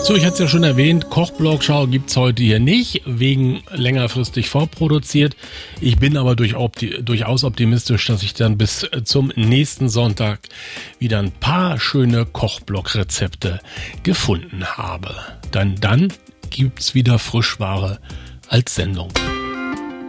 So, ich hatte es ja schon erwähnt, Kochblogschau gibt es heute hier nicht, wegen längerfristig vorproduziert. Ich bin aber durchaus optimistisch, dass ich dann bis zum nächsten Sonntag wieder ein paar schöne Kochblog-Rezepte gefunden habe. Dann gibt es wieder Frischware als Sendung.